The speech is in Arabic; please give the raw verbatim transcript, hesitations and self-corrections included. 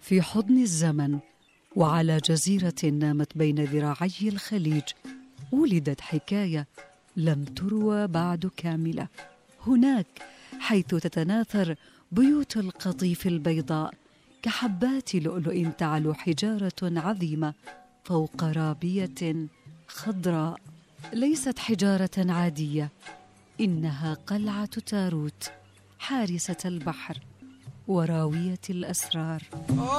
في حضن الزمن وعلى جزيرة نامت بين ذراعي الخليج ولدت حكاية لم تروى بعد كاملة. هناك حيث تتناثر بيوت القطيف البيضاء كحبات لؤلؤ تعلو حجارة عظيمة فوق رابية خضراء. ليست حجارة عادية، إنها قلعة تاروت حارسة البحر وراوية الأسرار.